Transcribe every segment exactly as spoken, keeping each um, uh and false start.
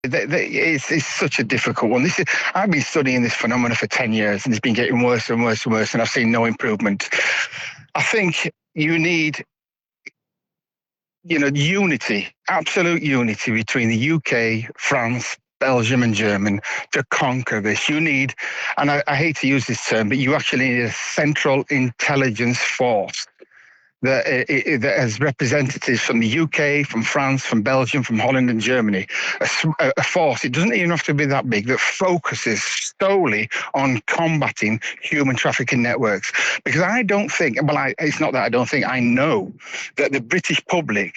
The, the, it's, it's such a difficult one. This is, I've been studying this phenomenon for ten years, and it's been getting worse and worse and worse, and I've seen no improvement. I think you need, you know, unity, absolute unity between the U K, France, Belgium and Germany to conquer this. You need, and I, I hate to use this term, but you actually need a central intelligence force that, uh, that has representatives from the U K, from France, from Belgium, from Holland and Germany. A, a force, it doesn't even have to be that big, that focuses solely on combating human trafficking networks. Because I don't think, well, I, it's not that I don't think, I know that the British public,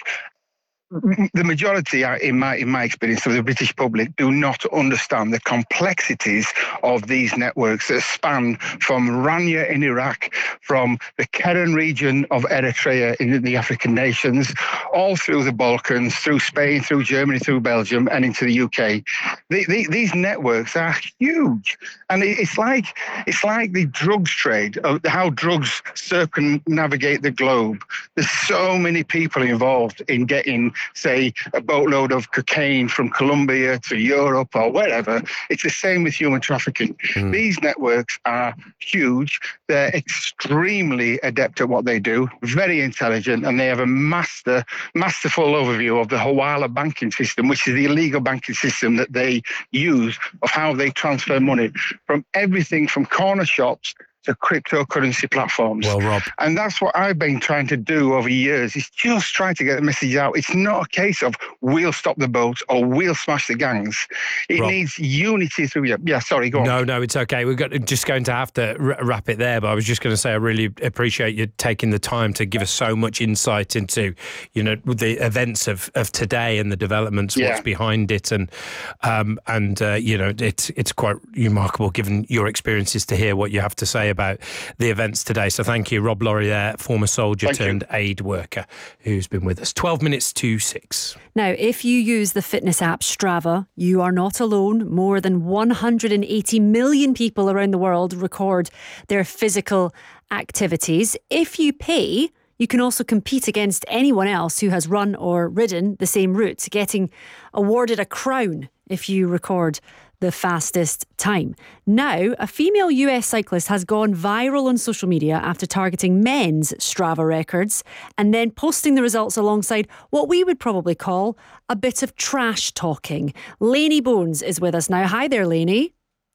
the majority, in my in my experience, of the British public do not understand the complexities of these networks that span from Rania in Iraq, from the Keren region of Eritrea in the African nations, all through the Balkans, through Spain, through Germany, through Belgium, and into the U K. The, the, these networks are huge, and it's like it's like the drugs trade, of how drugs circumnavigate the globe. There's so many people involved in getting, say, a boatload of cocaine from Colombia to Europe or wherever. It's the same with human trafficking. Mm. These networks are huge. They're extremely adept at what they do, very intelligent, and they have a master, masterful overview of the Hawala banking system, which is the illegal banking system that they use, of how they transfer money from everything from corner shops to cryptocurrency platforms. Well, Rob. And that's what I've been trying to do over years, is just trying to get the message out. It's not a case of we'll stop the boats or we'll smash the gangs. It Rob. needs unity through you. Yeah, sorry, go on. No, no, it's okay. We're got, just going to have to r- wrap it there, but I was just going to say I really appreciate you taking the time to give us so much insight into, you know, the events of, of today and the developments, yeah. what's behind it. And, um, and uh, you know, it's, it's quite remarkable given your experiences to hear what you have to say about the events today. So thank you, Rob Laurie there, former soldier thank turned you. aid worker, who's been with us. twelve minutes to six. Now, if you use the fitness app Strava, you are not alone. More than one hundred eighty million people around the world record their physical activities. If you pay, you can also compete against anyone else who has run or ridden the same route, getting awarded a crown if you record the fastest time. Now, a female U S cyclist has gone viral on social media after targeting men's Strava records and then posting the results alongside what we would probably call a bit of trash talking. Lainey Bones is with us now. Hi there, Lainey.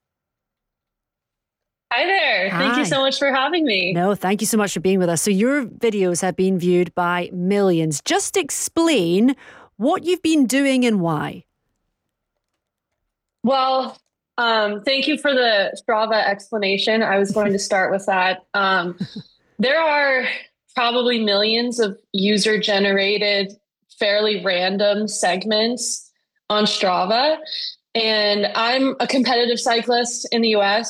Hi there. Hi. Thank you so much for having me. No, thank you so much for being with us. So your videos have been viewed by millions. Just explain what you've been doing and why. Well, um, thank you for the Strava explanation. I was going to start with that. Um, there are probably millions of user-generated, fairly random segments on Strava. And I'm a competitive cyclist in the U S.